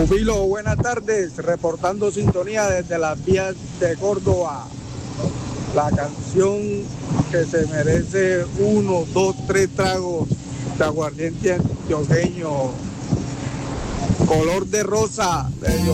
Pupilo, buenas tardes, reportando sintonía desde las vías de Córdoba. La canción que se merece 1, 2, 3 tragos de aguardiente antioqueño, color de rosa de